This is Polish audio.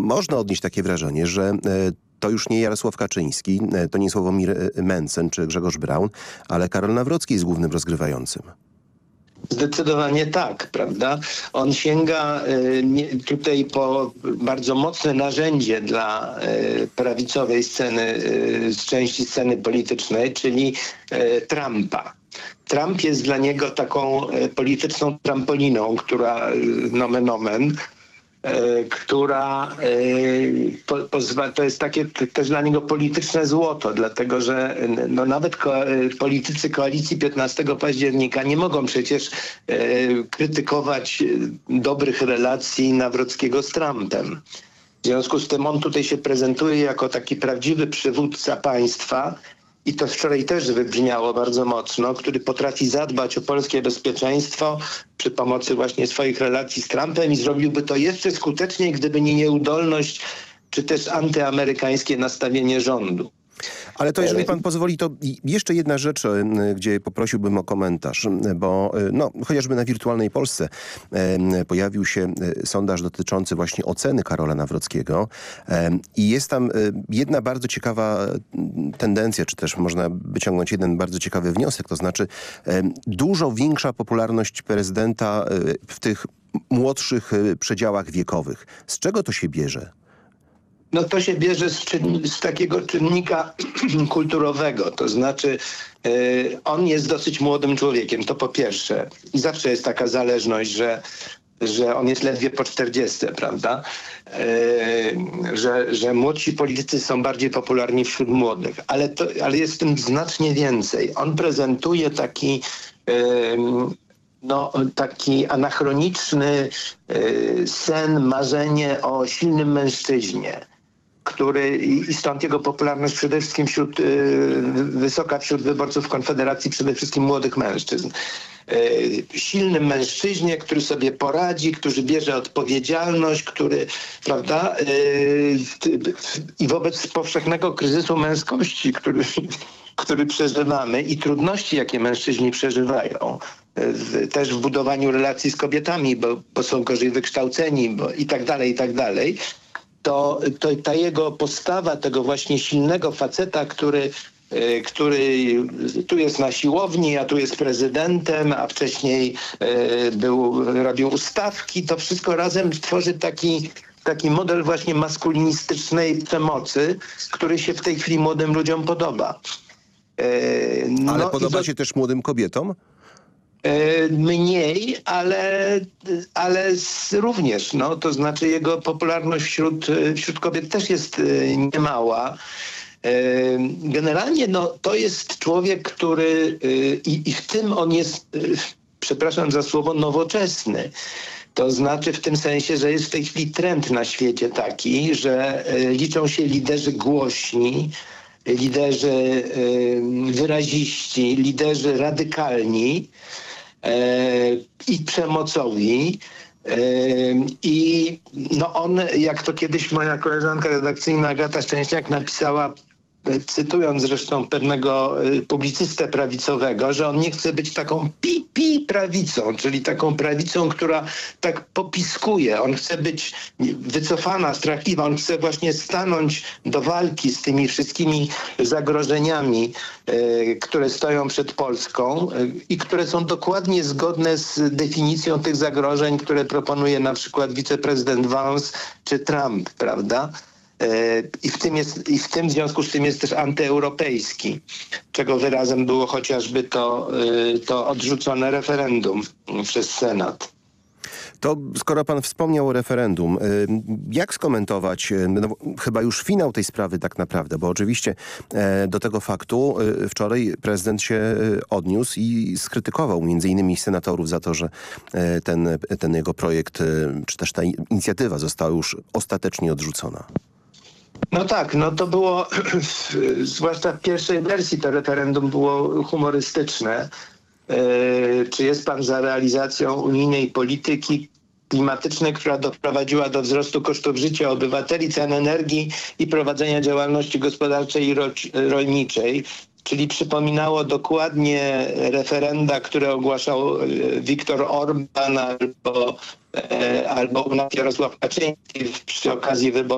można odnieść takie wrażenie, że to już nie Jarosław Kaczyński, to nie Sławomir Mencen czy Grzegorz Braun, ale Karol Nawrocki jest głównym rozgrywającym. Zdecydowanie tak, prawda? On sięga tutaj po bardzo mocne narzędzie dla prawicowej sceny, z części sceny politycznej, czyli Trumpa. Trump jest dla niego taką polityczną trampoliną, która nomen omen, która to jest takie też dla niego polityczne złoto, dlatego że no nawet politycy koalicji 15 października nie mogą przecież krytykować dobrych relacji Nawrockiego z Trumpem. W związku z tym on tutaj się prezentuje jako taki prawdziwy przywódca państwa, i to wczoraj też wybrzmiało bardzo mocno, który potrafi zadbać o polskie bezpieczeństwo przy pomocy właśnie swoich relacji z Trumpem i zrobiłby to jeszcze skuteczniej, gdyby nie nieudolność czy też antyamerykańskie nastawienie rządu. Ale to jeżeli pan pozwoli, to jeszcze jedna rzecz, gdzie poprosiłbym o komentarz, bo chociażby na Wirtualnej Polsce pojawił się sondaż dotyczący właśnie oceny Karola Nawrockiego i jest tam jedna bardzo ciekawa tendencja, czy też można wyciągnąć jeden bardzo ciekawy wniosek, to znaczy dużo większa popularność prezydenta w tych młodszych przedziałach wiekowych. Z czego to się bierze? No to się bierze z takiego czynnika kulturowego, to znaczy on jest dosyć młodym człowiekiem, to po pierwsze. I zawsze jest taka zależność, że on jest ledwie po 40, prawda? Że młodsi politycy są bardziej popularni wśród młodych, ale jest w tym znacznie więcej. On prezentuje taki anachroniczny sen, marzenie o silnym mężczyźnie, i stąd jego popularność przede wszystkim wysoka wśród wyborców Konfederacji, przede wszystkim młodych mężczyzn. Silnym mężczyźnie, który sobie poradzi, który bierze odpowiedzialność, który, prawda, i wobec powszechnego kryzysu męskości, który przeżywamy i trudności, jakie mężczyźni przeżywają, też w budowaniu relacji z kobietami, bo są gorzej wykształceni, i tak dalej, to ta jego postawa tego właśnie silnego faceta, który tu jest na siłowni, a tu jest prezydentem, a wcześniej robił ustawki, to wszystko razem tworzy taki model właśnie maskulinistycznej przemocy, który się w tej chwili młodym ludziom podoba. Ale podoba się też młodym kobietom? Mniej, ale również, to znaczy jego popularność wśród kobiet też jest niemała. Generalnie to jest człowiek, który i w tym on jest, przepraszam za słowo, nowoczesny. To znaczy w tym sensie, że jest w tej chwili trend na świecie taki, że liczą się liderzy głośni, liderzy wyraziści, liderzy radykalni i przemocowi. I on, jak to kiedyś moja koleżanka redakcyjna Agata Szczęśniak napisała, cytując zresztą pewnego publicystę prawicowego, że on nie chce być taką prawicą, czyli taką prawicą, która tak popiskuje. On chce być wycofana, strachliwa. On chce właśnie stanąć do walki z tymi wszystkimi zagrożeniami, które stoją przed Polską i które są dokładnie zgodne z definicją tych zagrożeń, które proponuje na przykład wiceprezydent Vance czy Trump, prawda? I w związku z tym jest też antyeuropejski, czego wyrazem było chociażby to odrzucone referendum przez Senat. To skoro pan wspomniał o referendum, jak skomentować chyba już finał tej sprawy tak naprawdę, bo oczywiście do tego faktu wczoraj prezydent się odniósł i skrytykował między innymi senatorów za to, że ten jego projekt, czy też ta inicjatywa została już ostatecznie odrzucona. No tak, to było, zwłaszcza w pierwszej wersji to referendum było humorystyczne. Czy jest pan za realizacją unijnej polityki klimatycznej, która doprowadziła do wzrostu kosztów życia obywateli, cen energii i prowadzenia działalności gospodarczej i rolniczej? Czyli przypominało dokładnie referenda, które ogłaszał Viktor Orban albo Jarosław Kaczyński przy okazji wyborów